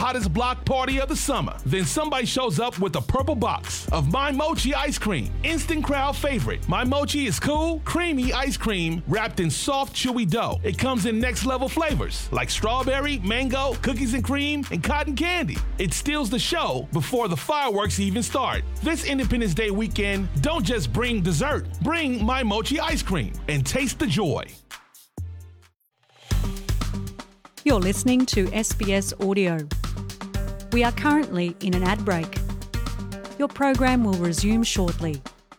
hottest block party of the summer. Then somebody shows up with a purple box of My Mochi ice cream. Instant crowd favorite. My Mochi is cool, creamy ice cream wrapped in soft, chewy dough. It comes in next level flavors like strawberry, mango, cookies and cream, and cotton candy. It steals the show before the fireworks even start. This Independence Day weekend, don't just bring dessert. Bring My Mochi ice cream and taste the joy. You're listening to SBS Audio. We are currently in an ad break. Your program will resume shortly.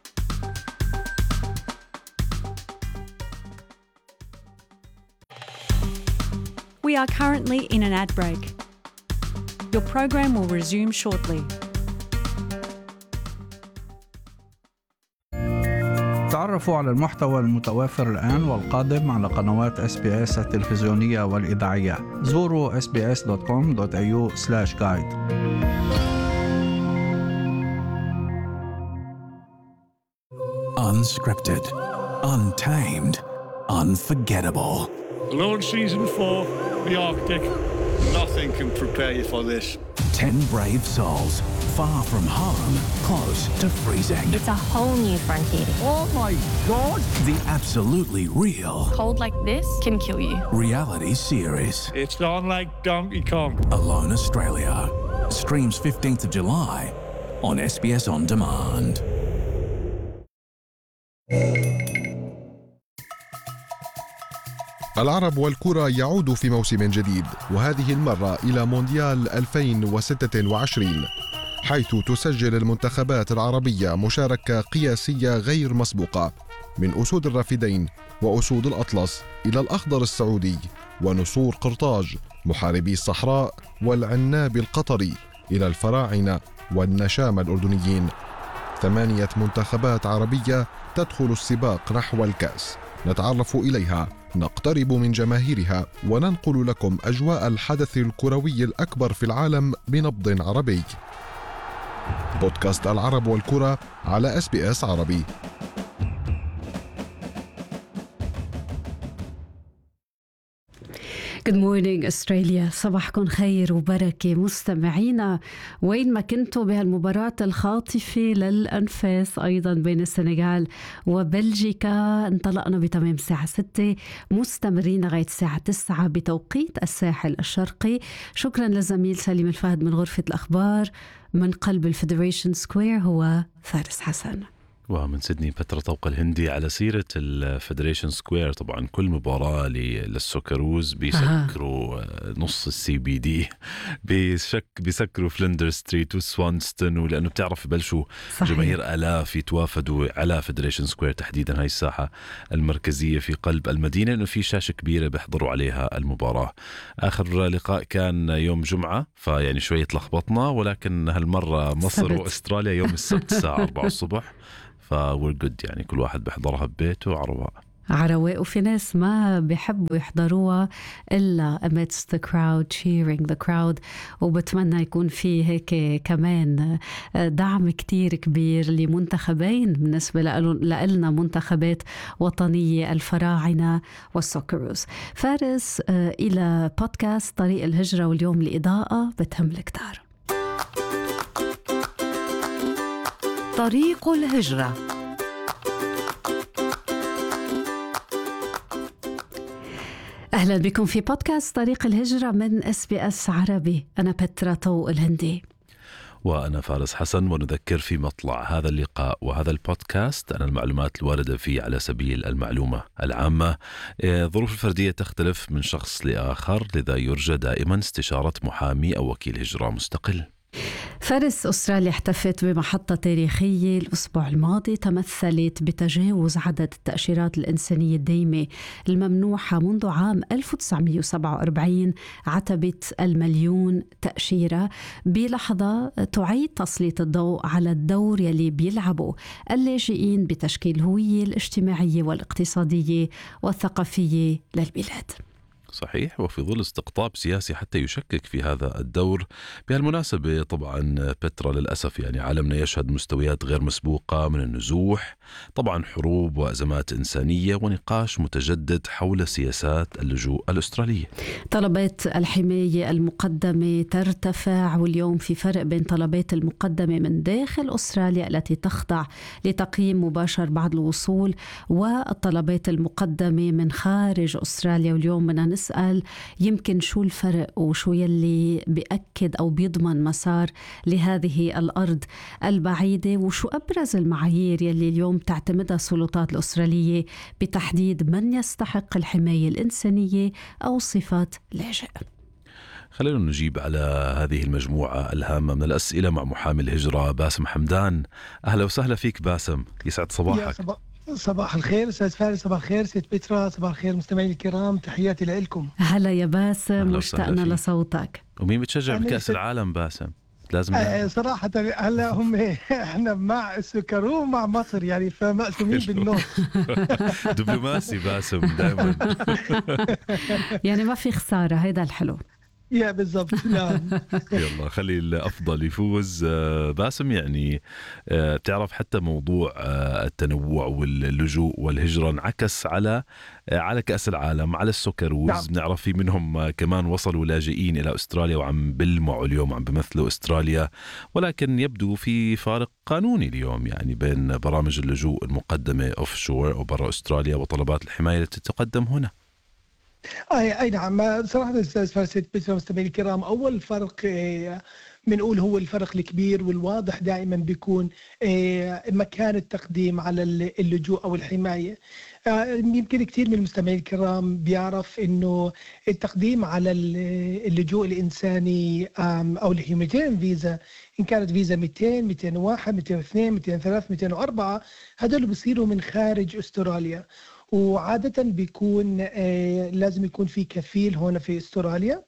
We are currently in an ad break. Your program will resume shortly. تعرفوا على المحتوى المتوافر الآن والقادم على قنوات SBS التلفزيونية والإذاعية. زوروا sbs.com.au/guide. Unscripted, untamed, unforgettable. Launch season 4, the Arctic. Nothing can prepare you for this. 10 brave souls, far from home, close to freezing. It's a whole new frontier. Oh my God! The absolutely real Cold like this can kill you. reality series. It's on like Donkey Kong. Alone Australia. Streams 15th of July on SBS On Demand. العرب والكرة يعود في موسم جديد، وهذه المرة إلى مونديال 2026، حيث تسجل المنتخبات العربية مشاركة قياسية غير مسبوقة، من أسود الرافدين وأسود الأطلس إلى الأخضر السعودي ونسور قرطاج محاربي الصحراء والعناب القطري إلى الفراعنة والنشامة الأردنيين. 8 منتخبات عربية تدخل السباق نحو الكأس، نتعرف إليها، نقترب من جماهيرها، وننقل لكم أجواء الحدث الكروي الأكبر في العالم بنبض عربي. بودكاست العرب والكرة على SBS عربي. Good morning Australia. صباحكم خير وبركة مستمعينا وين ما كنتوا بهالمباراة الخاطفة للأنفاس أيضا بين السنغال وبلجيكا. انطلقنا بتمام الساعة 6 مستمرين لغاية الساعة 9 بتوقيت الساحل الشرقي. شكرا للزميل سليم الفهد من غرفة الأخبار. من قلب الفيدريشن سكوير هو فارس حسن، ومن سيدني بترا طوق الهندي. على سيرة الفيدريشن سكوير، طبعا كل مباراة للسوكروز بيسكروا نص السي بي دي، بيسكروا فلندر ستريت وسوانستون، ولأنه بتعرف بلشوا جماهير آلاف يتوافدوا على فيدريشن سكوير تحديدا، هاي الساحة المركزية في قلب المدينة، إنه في شاشة كبيرة بيحضروا عليها المباراة. آخر لقاء كان يوم جمعة، فيعني شوية لخبطنا، ولكن هالمرة مصر وأستراليا يوم السبت الساعة 4 الصبح، فwe're good، يعني كل واحد بيحضرها ببيته عرواء. وفي ناس ما بيحبوا يحضروها إلا amidst the crowd, cheering the crowd. وبتمنى يكون في هيك كمان دعم كتير كبير لمنتخبين بالنسبة لنا منتخبات وطنية، الفراعنة والسوكروز. فارس، إلى بودكاست طريق الهجرة، واليوم الإضاءة بتهم الكتار. طريق الهجرة. أهلا بكم في بودكاست طريق الهجرة من SBS عربي. أنا بترا طوق الهندي وأنا فارس حسن. ونذكر في مطلع هذا اللقاء وهذا البودكاست أن المعلومات الواردة فيه على سبيل المعلومة العامة. ظروف الفردية تختلف من شخص لآخر، لذا يرجى دائما استشارة محامي أو وكيل هجرة مستقل. فارس، أستراليا احتفت بمحطة تاريخية الأسبوع الماضي تمثلت بتجاوز عدد التأشيرات الإنسانية الدائمة الممنوحة منذ عام 1947، عتبت 1,000,000 تأشيرة بلحظة تعيد تسليط الضوء على الدور يلي بيلعبوا اللاجئين بتشكيل الهوية الاجتماعية والاقتصادية والثقافية للبلاد. صحيح، وفي ظل استقطاب سياسي حتى يشكك في هذا الدور. بهالمناسبة طبعا بترا للأسف يعني عالمنا يشهد مستويات غير مسبوقة من النزوح، طبعا حروب وأزمات إنسانية ونقاش متجدد حول سياسات اللجوء الأسترالية. طلبات الحماية المقدمة ترتفع، واليوم في فرق بين طلبات المقدمة من داخل أستراليا التي تخضع لتقييم مباشر بعد الوصول والطلبات المقدمة من خارج أستراليا. واليوم بدنا نسأل يمكن شو الفرق وشو يلي بيأكد أو بيضمن مسار لهذه الأرض البعيدة، وشو أبرز المعايير يلي اليوم تعتمدها السلطات الأسترالية بتحديد من يستحق الحماية الإنسانية أو صفة لاجئ. خلينا نجيب على هذه المجموعة الهامة من الأسئلة مع محامي الهجرة باسم حمدان. أهلا وسهلا فيك باسم، يسعد صباحك. صباح الخير أستاذ فارس، صباح الخير ست بترا، صباح الخير مستمعين الكرام، تحياتي لكم. هلا يا باسم، مشتاقنا لصوتك. ومين بتشجع بكأس العالم باسم؟ لازم صراحة هلا هم احنا مع السكر ومع مصر يعني فمقسومين بالنص. دبلوماسي باسم دائما. يعني ما في خسارة، هيدا الحلو. يا بالضبط. نعم. يلا خلي الأفضل يفوز. باسم يعني بتعرف حتى موضوع التنوع واللجوء والهجرة انعكس على كأس العالم، على السوكروز. نعم. بنعرف في منهم كمان وصلوا لاجئين إلى أستراليا وعم بلمعوا اليوم، عم بمثلوا أستراليا، ولكن يبدو في فارق قانوني اليوم يعني بين برامج اللجوء المقدمة أوف شور أو برا أستراليا وطلبات الحماية التي تقدم هنا. أي نعم. صراحة أستاذ فارس مستمعين الكرام، أول فرق بنقول هو الفرق الكبير والواضح دائما بيكون مكان التقديم على اللجوء أو الحماية. يمكن كثير من المستمعين الكرام بيعرف إنه التقديم على اللجوء الإنساني أو الهيومانيتيريان فيزا، إن كانت فيزا 200 201 202 203 204، هذول بيصيروا من خارج أستراليا، وعادة بيكون لازم يكون في كفيل هنا في أستراليا.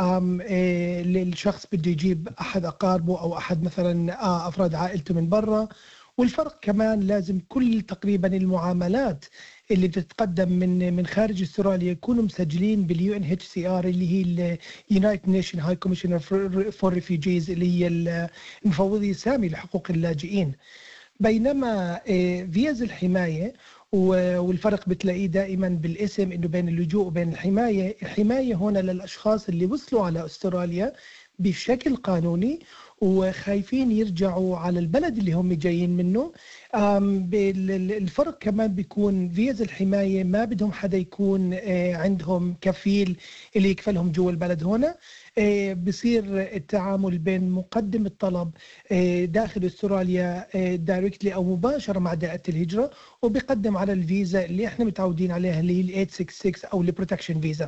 للشخص بده يجيب أحد أقاربه أو أحد مثلا أفراد عائلته من برا. والفرق كمان لازم كل تقريبا المعاملات اللي بتتقدم من خارج أستراليا يكونوا مسجلين بالUNHCR اللي هي United Nations High Commissioner for Refugees، اللي هي المفوضية السامية لحقوق اللاجئين. بينما فيز الحماية والفرق بتلاقيه دائما بالاسم انه بين اللجوء وبين الحماية. الحماية هنا للأشخاص اللي وصلوا على أستراليا بشكل قانوني وخايفين يرجعوا على البلد اللي هم جايين منه. الفرق كمان بيكون فيز الحماية ما بدهم حدا يكون عندهم كفيل اللي يكفلهم جوا البلد هنا. بصير التعامل بين مقدم الطلب داخل أستراليا دايركتلي أو مباشرة مع دائرة الهجرة، وبيقدم على الفيزا اللي احنا متعودين عليها اللي هي 866 أو البروتكشن فيزا.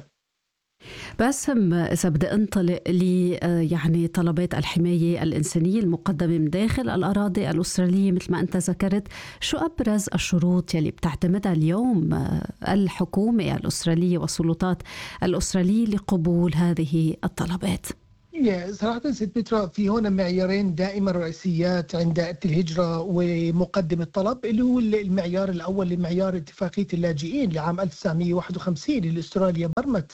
باسم، إذا بدي أنطلق لي يعني طلبات الحماية الإنسانية المقدمة من داخل الأراضي الأسترالية مثل ما أنت ذكرت، شو أبرز الشروط يلي بتعتمدها اليوم الحكومة الأسترالية والسلطات الأسترالية لقبول هذه الطلبات؟ صراحة ست بترا في هنا معيارين دائما رئيسيات عند دائرة الهجرة ومقدم الطلب، اللي هو المعيار الأول لمعيار اتفاقية اللاجئين لعام 1951 اللي أستراليا برمت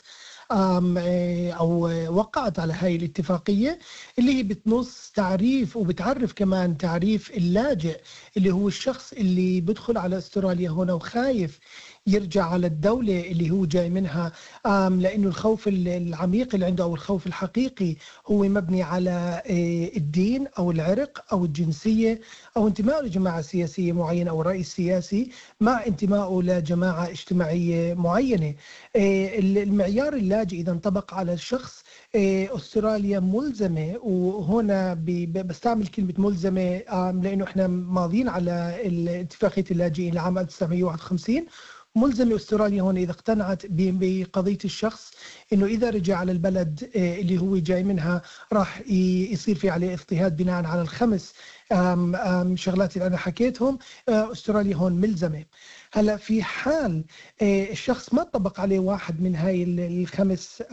أو وقعت على هاي الاتفاقية، اللي هي بتنص تعريف وبتعرف كمان تعريف اللاجئ اللي هو الشخص اللي بدخل على أستراليا هنا وخايف يرجع على الدولة اللي هو جاي منها، لأنه الخوف العميق اللي عنده أو الخوف الحقيقي هو مبني على الدين أو العرق أو الجنسية أو انتمائه لجماعة سياسية معينة أو رئيس سياسي مع انتمائه لجماعة اجتماعية معينة. المعيار اللاجئ إذا انطبق على الشخص، أستراليا ملزمة، وهنا بستعمل كلمة ملزمة لأنه إحنا ماضيين على اتفاقية اللاجئين لعام 1951. ملزمة أستراليا هنا إذا اقتنعت بقضية الشخص إنه إذا رجع على البلد اللي هو جاي منها راح يصير في عليه اضطهاد بناء على الخمس شغلات اللي أنا حكيتهم، أستراليا هون ملزمة. هلا في حال الشخص ما طبق عليه واحد من هاي الخمس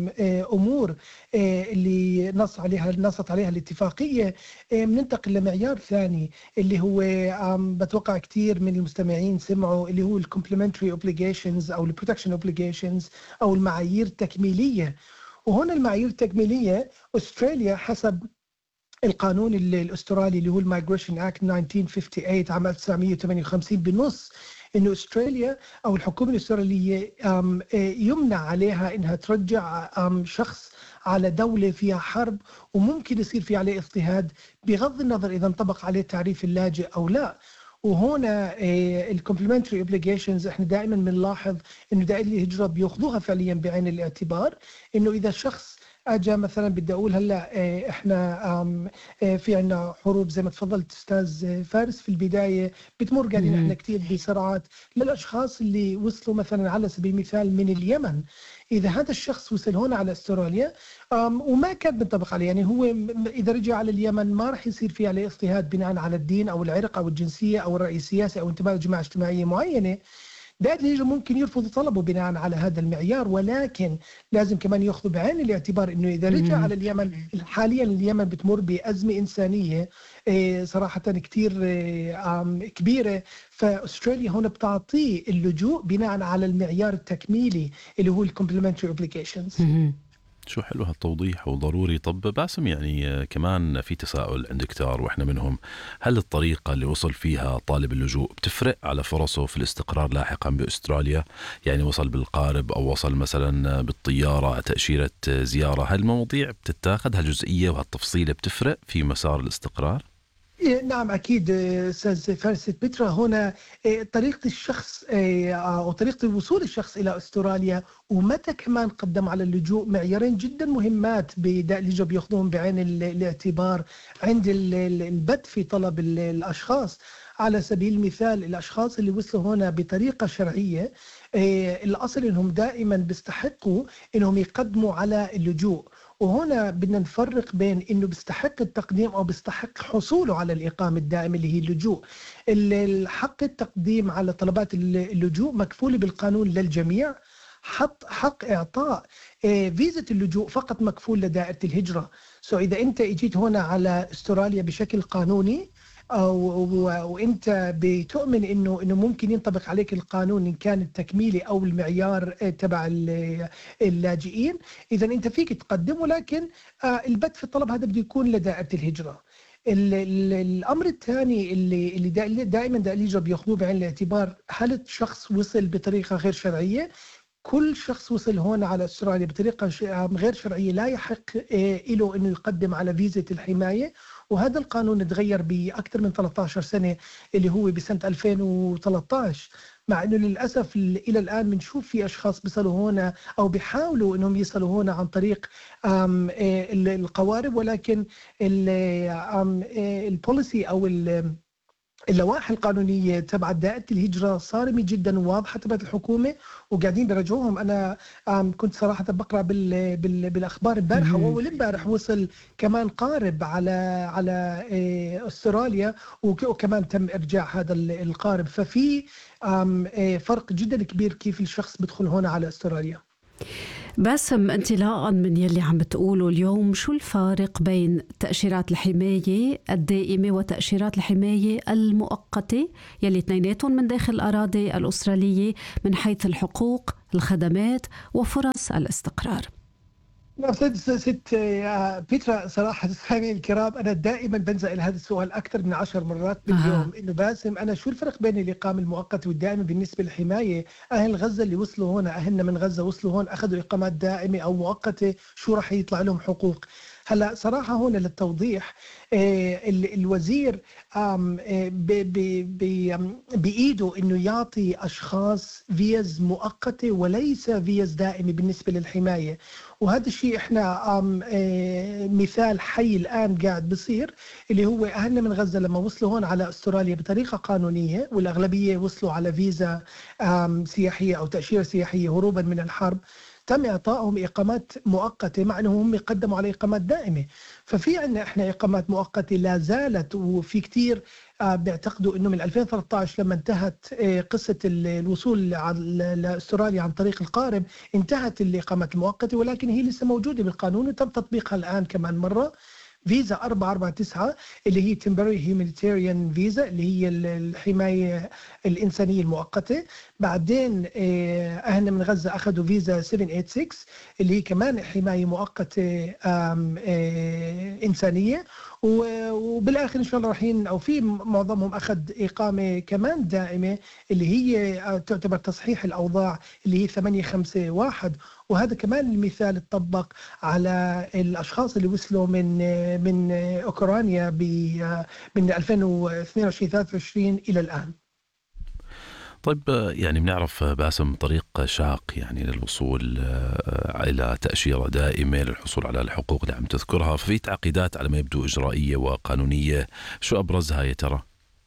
أمور اللي نصت عليها الاتفاقية، بننتقل لمعيار ثاني اللي هو بتوقع كتير من المستمعين سمعوا، اللي هو الكومبلمنتري اوبليجيشنز أو البروتكشن اوبليجيشنز أو المعايير التكميلية. وهنا المعايير التكميلية أستراليا حسب القانون الأسترالي اللي هو المايغريشن أكت 1958 عام 1958 بنص إنه أستراليا أو الحكومة الأسترالية يمنع عليها إنها ترجع شخص على دولة فيها حرب وممكن يصير في عليه اضطهاد بغض النظر إذا انطبق عليه تعريف اللاجئ أو لا. وهنا الكومبلمنتري اوبليجيشنز احنا دائما بنلاحظ انه دائرة الهجرة بياخذوها فعليا بعين الاعتبار، انه اذا شخص اجى مثلا بدي اقول هلا احنا في عنا حروب زي ما تفضلت استاذ فارس في البدايه، بتمر قاعدين احنا كثير بصراعات للاشخاص اللي وصلوا مثلا على سبيل المثال من اليمن. اذا هذا الشخص وصل هون على استراليا وما كان بنطبق عليه، يعني هو اذا رجع على اليمن ما راح يصير في عليه اضطهاد بناء على الدين او العرق او الجنسيه او الراي السياسي او انتماء لجماعه اجتماعيه معينه، دائرة الهجرة ممكن يرفض طلبه بناء على هذا المعيار، ولكن لازم كمان يأخذوا بعين الاعتبار انه اذا رجع على اليمن، حاليا اليمن بتمر بأزمة إنسانية صراحة كتير كبيرة، فأستراليا هنا بتعطيه اللجوء بناء على المعيار التكميلي اللي هو الكومبلمنتري اوبليجيشنز. شو حلو هالتوضيح وضروري. طب باسم، يعني كمان في تساؤل عند كتار واحنا منهم، هل الطريقة اللي وصل فيها طالب اللجوء بتفرق على فرصه في الاستقرار لاحقا بأستراليا؟ يعني وصل بالقارب أو وصل مثلا بالطيارة تأشيرة زيارة، هل المواضيع بتتاخد هالجزئية وهالتفصيلة بتفرق في مسار الاستقرار؟ نعم أكيد أستاذ فارس بترا. هنا طريقة الشخص أو طريقة وصول الشخص إلى أستراليا ومتى كمان قدم على اللجوء معيارين جدا مهمات بداء اللجوء بياخذوهم بعين الاعتبار عند البدء في طلب الأشخاص. على سبيل المثال الأشخاص اللي وصلوا هنا بطريقة شرعية الأصل إنهم دائما بيستحقوا إنهم يقدموا على اللجوء، وهنا بدنا نفرق بين إنه بيستحق التقديم أو بيستحق حصوله على الإقامة الدائمة اللي هي اللجوء. الحق التقديم على طلبات اللجوء مكفول بالقانون للجميع، حق إعطاء فيزة اللجوء فقط مكفول لدائرة الهجرة. إذا أنت اجيت هنا على أستراليا بشكل قانوني وانت بتؤمن انه ممكن ينطبق عليك القانون ان كان التكميلي او المعيار تبع اللاجئين، اذا انت فيك تقدم، ولكن البت في الطلب هذا بده يكون لدائرة الهجرة. الامر الثاني اللي دائما دائرة الهجرة بياخذوه بعين الاعتبار، هل الشخص وصل بطريقة غير شرعية؟ كل شخص وصل هون على أستراليا بطريقة غير شرعية لا يحق له أنه يقدم على فيزة الحماية، وهذا القانون تغير بأكثر من 13 سنة اللي هو بسنة 2013، مع أنه للأسف إلى الآن بنشوف في أشخاص بيصلوا هنا أو بيحاولوا أنهم يصلوا هنا عن طريق القوارب، ولكن البوليسي أو اللوائح القانونية تبع دائرة الهجرة صارمة جدا وواضحة تبع الحكومة وقاعدين برجعوهم. أنا كنت صراحة بقرأ بالأخبار البارحة وأول امبارح وصل كمان قارب على أستراليا وكمان تم إرجاع هذا القارب، ففي فرق جدا كبير كيف الشخص بدخل هنا على أستراليا. باسم، انطلاقا من يلي عم بتقوله اليوم، شو الفارق بين تأشيرات الحماية الدائمة وتأشيرات الحماية المؤقتة يلي اثنيناتهم من داخل الأراضي الأسترالية من حيث الحقوق، الخدمات وفرص الاستقرار؟ ست بيترا، صراحة السامعين الكرام، أنا دائما بنسأل هذا السؤال أكثر من 10 مرات باليوم، إنه باسم أنا شو الفرق بين الإقامة المؤقتة والدائمة بالنسبة للحماية؟ أهل غزة اللي وصلوا هون، أهلنا من غزة وصلوا هون أخذوا إقامات دائمة أو مؤقتة، شو راح يطلع لهم حقوق؟ هلا صراحة هون للتوضيح، الوزير بإيده إنه يعطي أشخاص فيز مؤقتة وليس فيز دائمة بالنسبة للحماية، وهذا الشيء إحنا مثال حي الآن قاعد بصير، اللي هو أهلنا من غزة لما وصلوا هون على أستراليا بطريقة قانونية، والأغلبية وصلوا على فيزا سياحية أو تأشيرة سياحية هروبا من الحرب. تم إعطائهم إقامات مؤقتة مع أنهم يقدموا على إقامات دائمة. ففي عنا إحنا إقامات مؤقتة لا زالت، وفي كتير بيعتقدوا أنه من 2013 لما انتهت قصة الوصول لأستراليا عن طريق القارب انتهت الإقامات المؤقتة، ولكن هي لسه موجودة بالقانون وتم تطبيقها الآن كمان مرة. فيزا 449 اللي هي temporary humanitarian visa اللي هي الحماية الإنسانية المؤقتة. بعدين أهلنا من غزة أخذوا فيزا 786 اللي هي كمان حماية مؤقتة إنسانية، وبالآخر إن شاء الله رايحين أو في معظمهم أخذ إقامة كمان دائمة اللي هي تعتبر تصحيح الأوضاع اللي هي 851. وهذا كمان المثال اتطبق على الأشخاص اللي وصلوا من أوكرانيا من 2022-23 إلى الآن. طيب يعني بنعرف باسم طريق شاق يعني للوصول إلى تأشيرة دائمة للحصول على الحقوق اللي عم تذكرها، ففي تعقيدات على ما يبدو إجرائية وقانونية، شو أبرزها يا ترى؟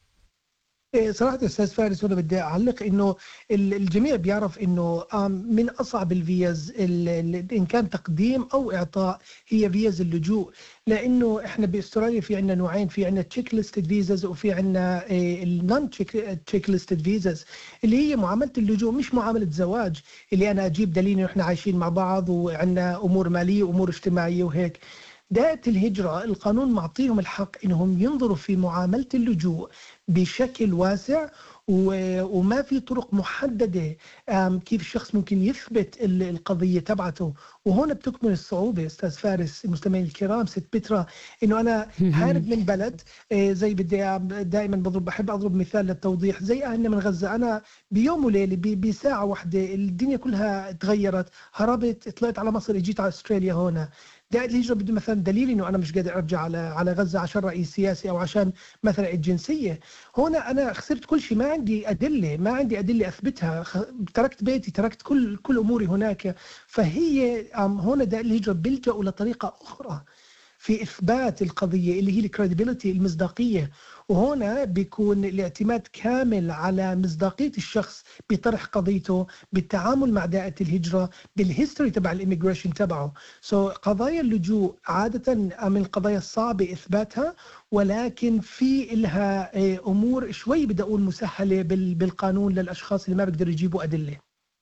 صراحة أستاذ فارس هنا بدي أعلق إنه الجميع بيعرف إنه من أصعب الفيز إن كان تقديم أو إعطاء هي فيز اللجوء، لأنه إحنا بأستراليا في عنا نوعين، في عنا تشيك ليستد فيزاز وفي عنا النون تشيك ليستد فيزاز اللي هي معاملة اللجوء مش معاملة زواج اللي أنا أجيب دليل إنه إحنا عايشين مع بعض وعنا أمور مالية وأمور اجتماعية وهيك. دائرة الهجرة القانون معطيهم الحق إنهم ينظروا في معاملة اللجوء بشكل واسع وما في طرق محددة كيف الشخص ممكن يثبت القضية تبعته. وهنا بتكمن الصعوبة أستاذ فارس المستمعين الكرام ست بترا، إنه أنا هارب من بلد زي بدي دائما بحب أضرب مثال للتوضيح زي أهلنا من غزة. أنا بيوم وليلة بساعة واحدة الدنيا كلها تغيرت، هربت طلعت على مصر اجيت على أستراليا. هنا دائرة الهجرة بده مثلا دليل إنه أنا مش قادر أرجع على غزة عشان رأي سياسي أو عشان مثلا الجنسية. هنا أنا خسرت كل شيء، ما عندي أدلة أثبتها، تركت بيتي، تركت كل أموري هناك. فهي هنا دائرة الهجرة بيلجأوا لطريقة أخرى في إثبات القضية اللي هي الكريديبيليتي المصداقية. وهنا بيكون الاعتماد كامل على مصداقية الشخص بطرح قضيته بالتعامل مع دائرة الهجرة بالهيستوري تبع الإميغريشن تبعه. قضايا اللجوء عادة من القضايا الصعبة إثباتها، ولكن في لها أمور شوي بدي أقول مسهلة بالقانون للأشخاص اللي ما بيقدروا يجيبوا أدلة.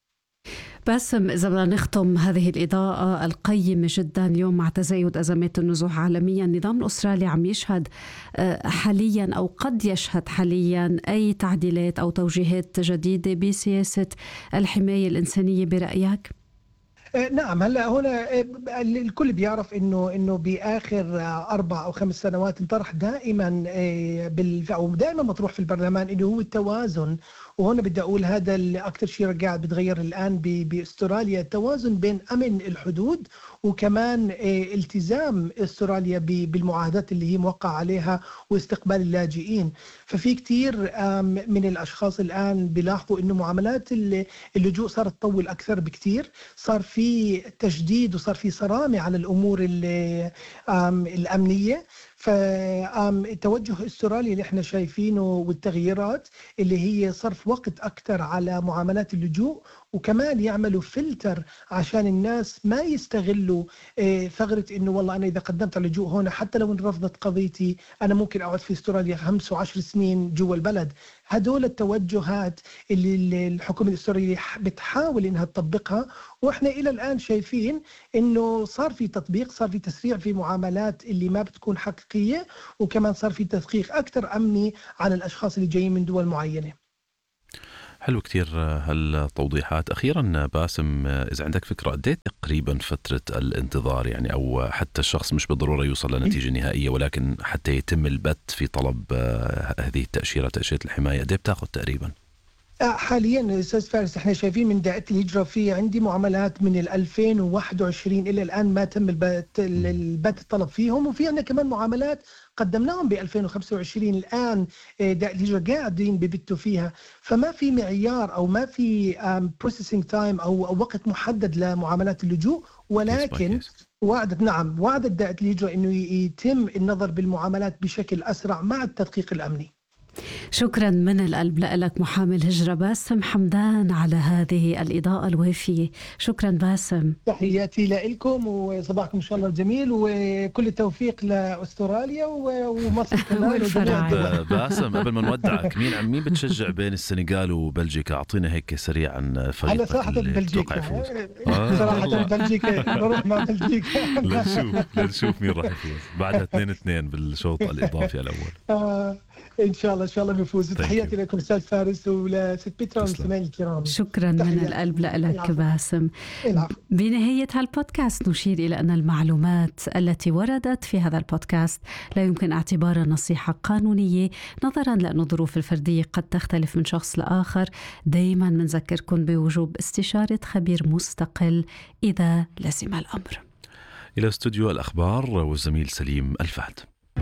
باسم، إذا بدنا نختم هذه الإضاءة القيمة جدا اليوم مع تزايد أزمات النزوح عالميا، النظام الأسترالي عم يشهد حاليا أو قد يشهد حاليا أي تعديلات أو توجيهات جديدة بسياسة الحماية الإنسانية برأيك؟ نعم، هلا هنا الكل بيعرف انه باخر 4 أو 5 سنوات انطرح دائما دائما مطروح في البرلمان انه هو التوازن. وهنا بدي اقول هذا اكثر شيء قاعد بتغير الان باستراليا، التوازن بين امن الحدود وكمان التزام استراليا بالمعاهدات اللي هي موقع عليها واستقبال اللاجئين. ففي كثير من الاشخاص الان بيلاحظوا انه معاملات اللجوء صارت تطول اكثر بكثير، صار في تشديد وصار في صرامة على الامور الامنيه. فالتوجه الاسترالي اللي احنا شايفينه والتغييرات اللي هي صرف وقت اكثر على معاملات اللجوء، وكمان يعملوا فلتر عشان الناس ما يستغلوا ثغرة انه والله انا اذا قدمت على اللجوء هنا حتى لو انرفضت قضيتي انا ممكن اقعد في استراليا 5 و10 سنين جوا البلد. هدول التوجهات اللي الحكومة الاسترالية بتحاول انها تطبقها، واحنا الى الان شايفين انه صار في تطبيق، صار في تسريع في معاملات اللي ما بتكون حقيقية، وكمان صار في تدقيق اكثر امني على الاشخاص اللي جايين من دول معينة. حلو كتير هالتوضيحات. أخيرا باسم، إذا عندك فكرة قد ايه تقريبا فترة الانتظار يعني، أو حتى الشخص مش بالضرورة يوصل لنتيجة نهائية ولكن حتى يتم البت في طلب هذه التأشيرة، تأشيرة الحماية، قد ايه بتاخذ تقريبا؟ حاليا استاذ فارس احنا شايفين من دائرة الهجرة في عندي معاملات من 2021 الى الان ما تم البت الطلب فيهم، وفي عندنا كمان معاملات قدمناهم ب 2025 الان دائرة الهجرة قاعدين ببتوا فيها. فما في معيار او ما في processing time او وقت محدد لمعاملات اللجوء، ولكن وعدت دائرة الهجرة انه يتم النظر بالمعاملات بشكل اسرع مع التدقيق الامني. شكرا من القلب لك محامي الهجرة باسم حمدان على هذه الإضاءة الوافية. شكرا باسم. تحياتي لكم وصباحكم إن شاء الله جميل وكل التوفيق لأستراليا ومصر كمان. باسم قبل ما نودعك مين بتشجع بين السنغال وبلجيكا؟ أعطينا هيك سريعا فريق على صراحة بلجيكا. صراحة بلجيكا نروح مع بلجيكا. لنشوف مين راح يفوز بعدها 2-2 بالشوط الإضافي الأول. إن شاء الله بيفوز. تحياتي لكم أستاذ فارس ولست بيترا والمستمعين الكرام. شكرا من القلب لك باسم. بنهاية هالبودكاست نشير إلى أن المعلومات التي وردت في هذا البودكاست لا يمكن اعتبارها نصيحة قانونية نظرا لأن الظروف الفردية قد تختلف من شخص لآخر. دايما منذكركم بوجوب استشارة خبير مستقل إذا لزم الأمر. إلى استوديو الأخبار والزميل سليم الفهد.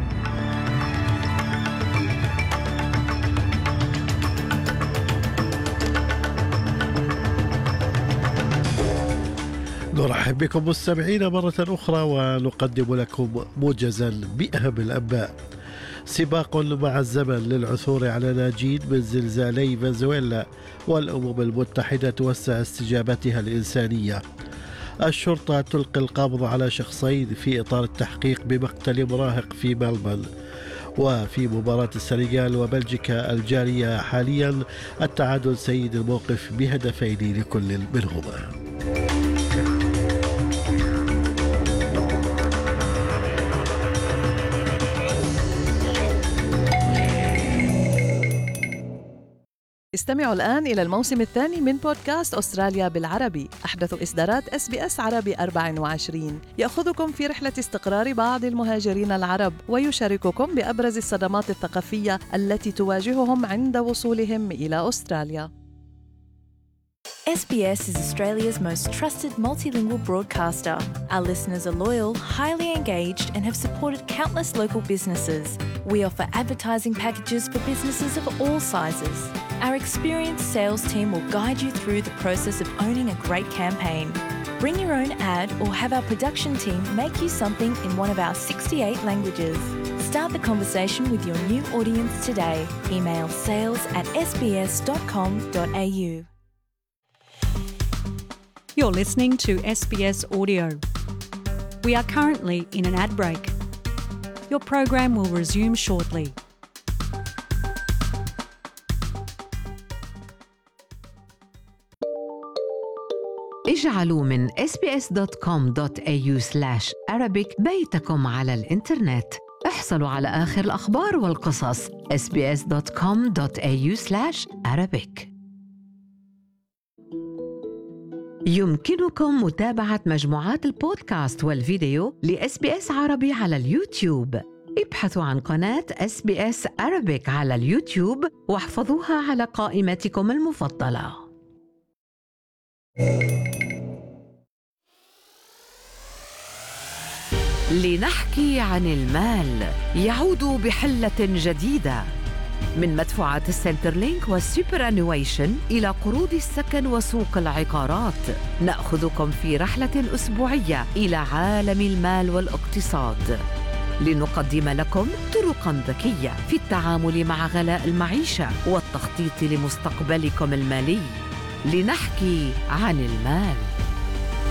نرحب بكم مستمعين مرة أخرى ونقدم لكم موجزا بأهم الأنباء. سباق مع الزمن للعثور على ناجين من زلزالي فنزويلا، والأمم المتحدة توسع استجابتها الإنسانية. الشرطة تلقي القبض على شخصين في إطار التحقيق بمقتل مراهق في ملبورن. وفي مباراة السنغال وبلجيكا الجارية حاليا التعادل سيد الموقف بهدفين لكل منهما. استمعوا الآن إلى الموسم الثاني من بودكاست أستراليا بالعربي، أحدث إصدارات SBS عربي 24، يأخذكم في رحلة استقرار بعض المهاجرين العرب ويشارككم بأبرز الصدمات الثقافية التي تواجههم عند وصولهم إلى أستراليا. SBS is Australia's most trusted multilingual broadcaster. Our listeners are loyal, highly engaged, and have supported countless local businesses. We offer advertising packages for businesses of all sizes. Our experienced sales team will guide you through the process of owning a great campaign. Bring your own ad or have our production team make you something in one of our 68 languages. Start the conversation with your new audience today. Email sales@sbs.com.au. You're listening to SBS Audio. We are currently in an ad break. Your program will resume shortly. اجعلوا من sbs.com.au/arabic بيتكم على الإنترنت. احصلوا على آخر الأخبار والقصص. sbs.com.au/arabic. يمكنكم متابعة مجموعات البودكاست والفيديو لSBS عربي على اليوتيوب. ابحثوا عن قناة SBS Arabic على اليوتيوب واحفظوها على قائمتكم المفضلة. لنحكي عن المال يعود بحلة جديدة. من مدفوعات السنترلينك والسوبرانويشن إلى قروض السكن وسوق العقارات، نأخذكم في رحلة أسبوعية إلى عالم المال والاقتصاد لنقدم لكم طرقاً ذكية في التعامل مع غلاء المعيشة والتخطيط لمستقبلكم المالي. لنحكي عن المال.